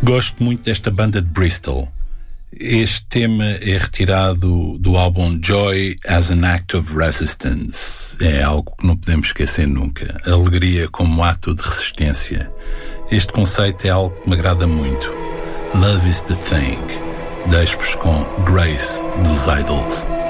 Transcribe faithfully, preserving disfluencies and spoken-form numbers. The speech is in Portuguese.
Gosto muito desta banda de Bristol. Este tema é retirado do álbum Joy as an Act of Resistance. É algo que não podemos esquecer nunca. Alegria como ato de resistência. Este conceito é algo que me agrada muito. Love is the thing. Deixo-vos com Grace dos Idols.